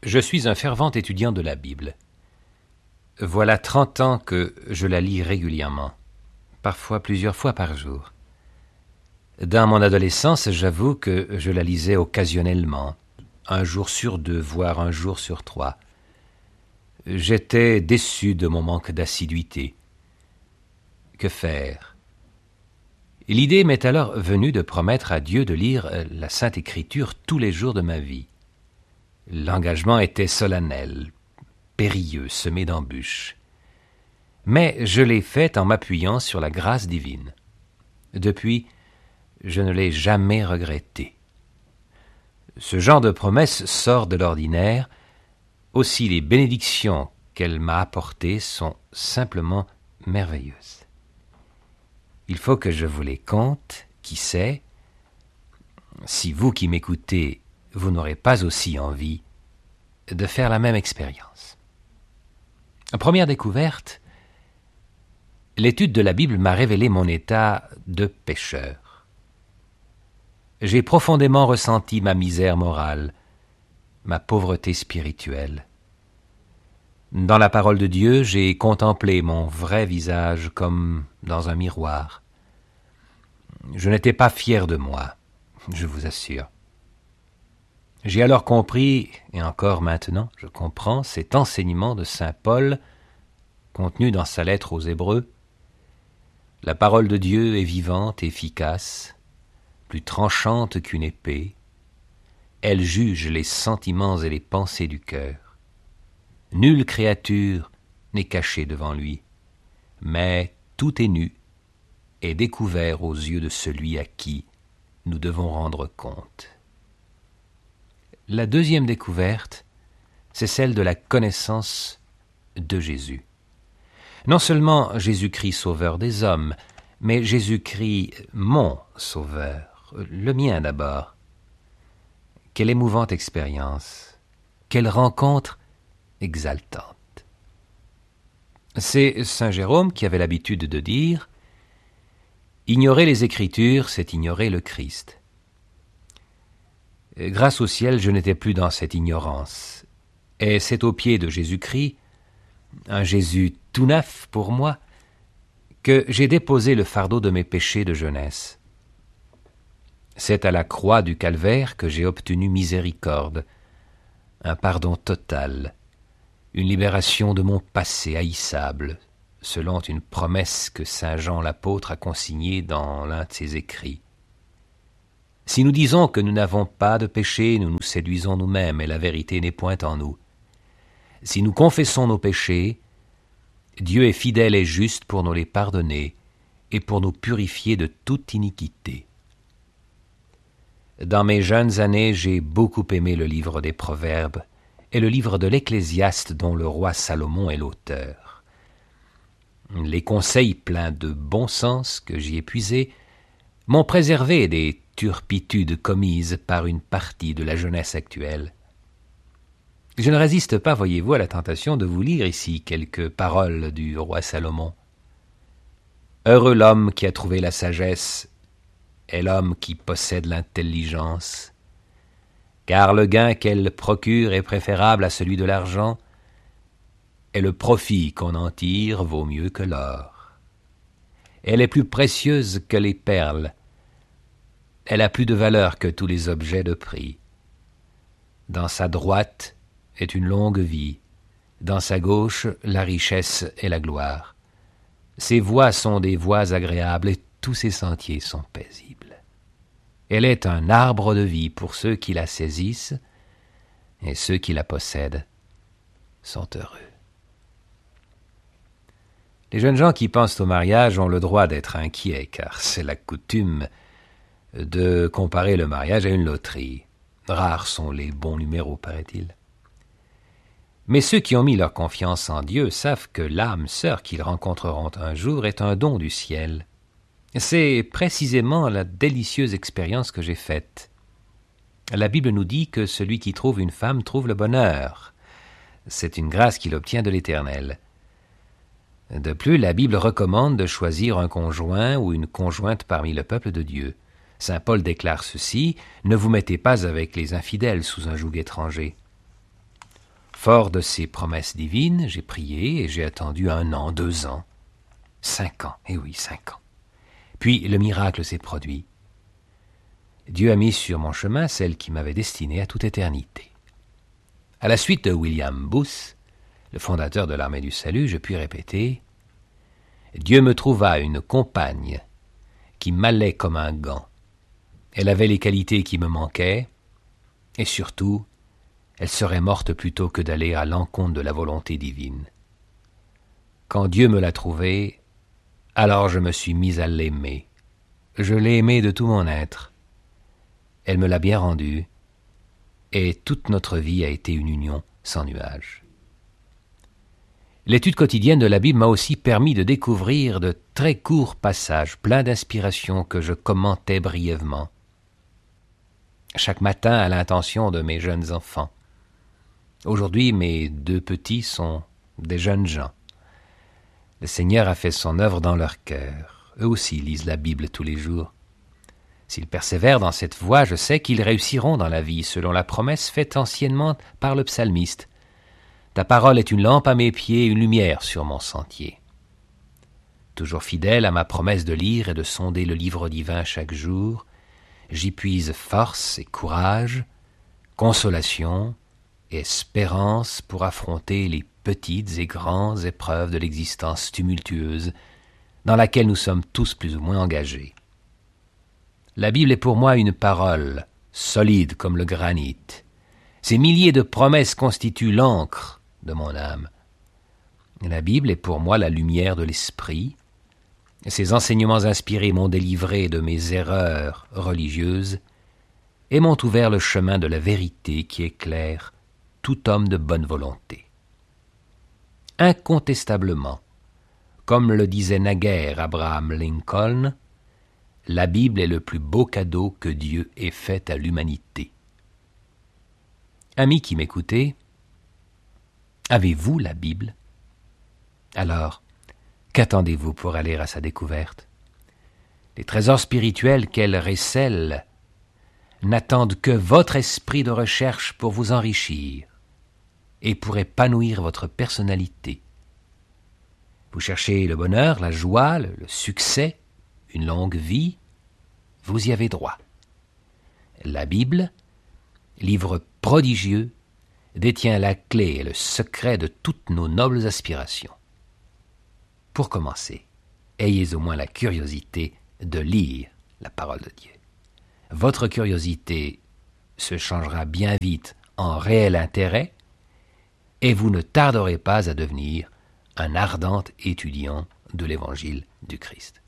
Je suis un fervent étudiant de la Bible. Voilà 30 ans que je la lis régulièrement, parfois plusieurs fois par jour. Dans mon adolescence, j'avoue que je la lisais occasionnellement, un jour sur 2, voire un jour sur 3. J'étais déçu de mon manque d'assiduité. Que faire? L'idée m'est alors venue de promettre à Dieu de lire la Sainte Écriture tous les jours de ma vie. L'engagement était solennel, périlleux, semé d'embûches. Mais je l'ai fait en m'appuyant sur la grâce divine. Depuis, je ne l'ai jamais regretté. Ce genre de promesse sort de l'ordinaire. Aussi les bénédictions qu'elle m'a apportées sont simplement merveilleuses. Il faut que je vous les conte, qui sait, si vous qui m'écoutez, vous n'aurez pas aussi envie de faire la même expérience. Première découverte, l'étude de la Bible m'a révélé mon état de pécheur. J'ai profondément ressenti ma misère morale, ma pauvreté spirituelle. Dans la parole de Dieu, j'ai contemplé mon vrai visage comme dans un miroir. Je n'étais pas fier de moi, je vous assure. J'ai alors compris, et encore maintenant, je comprends cet enseignement de saint Paul contenu dans sa lettre aux Hébreux. La parole de Dieu est vivante, efficace, plus tranchante qu'une épée. Elle juge les sentiments et les pensées du cœur. Nulle créature n'est cachée devant lui, mais tout est nu et découvert aux yeux de celui à qui nous devons rendre compte. La deuxième découverte, c'est celle de la connaissance de Jésus. Non seulement Jésus-Christ sauveur des hommes, mais Jésus-Christ mon sauveur, le mien d'abord. Quelle émouvante expérience, quelle rencontre exaltante. C'est saint Jérôme qui avait l'habitude de dire « Ignorer les Écritures, c'est ignorer le Christ ». Grâce au ciel, je n'étais plus dans cette ignorance. Et c'est au pied de Jésus-Christ, un Jésus tout neuf pour moi, que j'ai déposé le fardeau de mes péchés de jeunesse. C'est à la croix du calvaire que j'ai obtenu miséricorde, un pardon total, une libération de mon passé haïssable, selon une promesse que saint Jean l'apôtre a consignée dans l'un de ses écrits. Si nous disons que nous n'avons pas de péché, nous nous séduisons nous-mêmes et la vérité n'est point en nous. Si nous confessons nos péchés, Dieu est fidèle et juste pour nous les pardonner et pour nous purifier de toute iniquité. Dans mes jeunes années, j'ai beaucoup aimé le livre des Proverbes et le livre de l'Ecclésiaste dont le roi Salomon est l'auteur. Les conseils pleins de bon sens que j'y ai puisés m'ont préservé des turpitudes commises par une partie de la jeunesse actuelle. Je ne résiste pas, voyez-vous, à la tentation de vous lire ici quelques paroles du roi Salomon. « Heureux l'homme qui a trouvé la sagesse et l'homme qui possède l'intelligence, car le gain qu'elle procure est préférable à celui de l'argent, et le profit qu'on en tire vaut mieux que l'or. Elle est plus précieuse que les perles, elle a plus de valeur que tous les objets de prix. Dans sa droite est une longue vie, dans sa gauche la richesse et la gloire. Ses voies sont des voies agréables et tous ses sentiers sont paisibles. Elle est un arbre de vie pour ceux qui la saisissent, et ceux qui la possèdent sont heureux. » Les jeunes gens qui pensent au mariage ont le droit d'être inquiets, car c'est la coutume de comparer le mariage à une loterie. Rares sont les bons numéros, paraît-il. Mais ceux qui ont mis leur confiance en Dieu savent que l'âme sœur qu'ils rencontreront un jour est un don du ciel. C'est précisément la délicieuse expérience que j'ai faite. La Bible nous dit que celui qui trouve une femme trouve le bonheur. C'est une grâce qu'il obtient de l'Éternel. De plus, la Bible recommande de choisir un conjoint ou une conjointe parmi le peuple de Dieu. Saint Paul déclare ceci, « Ne vous mettez pas avec les infidèles sous un joug étranger. » Fort de ces promesses divines, j'ai prié et j'ai attendu 1 an, 2 ans, 5 ans, eh oui, 5 ans. Puis le miracle s'est produit. Dieu a mis sur mon chemin celle qui m'avait destiné à toute éternité. À la suite de William Booth, le fondateur de l'Armée du Salut, je puis répéter « Dieu me trouva une compagne qui m'allait comme un gant. Elle avait les qualités qui me manquaient, et surtout, elle serait morte plutôt que d'aller à l'encontre de la volonté divine. Quand Dieu me l'a trouvée, alors je me suis mis à l'aimer. Je l'ai aimée de tout mon être. Elle me l'a bien rendue, et toute notre vie a été une union sans nuage. L'étude quotidienne de la Bible m'a aussi permis de découvrir de très courts passages pleins d'inspiration que je commentais brièvement. Chaque matin à l'intention de mes jeunes enfants. Aujourd'hui, mes 2 petits sont des jeunes gens. Le Seigneur a fait son œuvre dans leur cœur. Eux aussi lisent la Bible tous les jours. S'ils persévèrent dans cette voie, je sais qu'ils réussiront dans la vie, selon la promesse faite anciennement par le psalmiste. Ta parole est une lampe à mes pieds, une lumière sur mon sentier. Toujours fidèle à ma promesse de lire et de sonder le livre divin chaque jour, j'y puise force et courage, consolation et espérance pour affronter les petites et grandes épreuves de l'existence tumultueuse dans laquelle nous sommes tous plus ou moins engagés. La Bible est pour moi une parole, solide comme le granit. Ces milliers de promesses constituent l'encre de mon âme. La Bible est pour moi la lumière de l'esprit. Ses enseignements inspirés m'ont délivré de mes erreurs religieuses et m'ont ouvert le chemin de la vérité qui éclaire tout homme de bonne volonté. Incontestablement, comme le disait naguère Abraham Lincoln, la Bible est le plus beau cadeau que Dieu ait fait à l'humanité. Amis qui m'écoutez, avez-vous la Bible? Alors, qu'attendez-vous pour aller à sa découverte? Les trésors spirituels qu'elle récèle n'attendent que votre esprit de recherche pour vous enrichir et pour épanouir votre personnalité. Vous cherchez le bonheur, la joie, le succès, une longue vie, vous y avez droit. La Bible, livre prodigieux, détient la clé et le secret de toutes nos nobles aspirations. Pour commencer, ayez au moins la curiosité de lire la parole de Dieu. Votre curiosité se changera bien vite en réel intérêt et vous ne tarderez pas à devenir un ardent étudiant de l'Évangile du Christ.